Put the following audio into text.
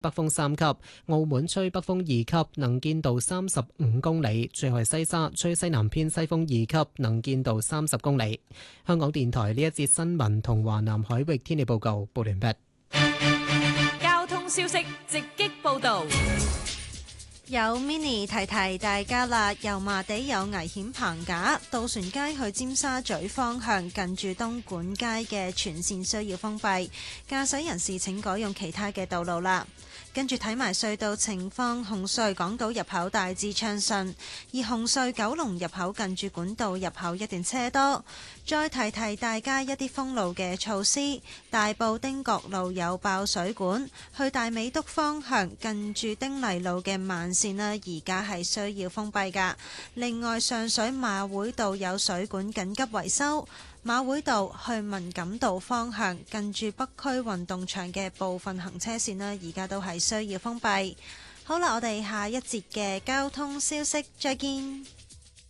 北風3級，澳門吹北風2級，能見度35公里。最後係西沙吹西南偏西風2級，能見度30公里。香港電台呢一節新聞同華南海域天氣報告報完畢。 交通消息直擊報道。 有 mini 提提大家啦，油麻地有危險棚架，渡船街去尖沙咀方向近住東莞街嘅全線需要封閉，駕駛人士請改用其他嘅道路啦。跟住睇埋隧道情況，紅隧港島入口大致暢順，而紅隧九龍入口近住管道入口一段車多。再提提大家一啲封路嘅措施，大埔汀角路有爆水管，去大美督方向近住丁麗路嘅慢線呢，而家係需要封閉㗎。另外上水馬會道有水管緊急維修，馬會道去文錦道方向近住北區運動場嘅部分行車線呢，而家都係需要封閉。好啦，我哋下一節嘅交通消息再見。